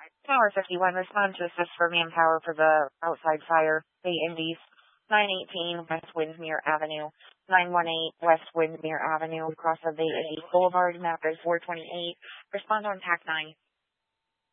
Tower 51, respond to assist for manpower for the outside fire. Bay Indies, 918 West Windsmere Avenue, 918 West Windsmere Avenue, across of Bay Indies Boulevard, map is 428. Respond on TAC 9.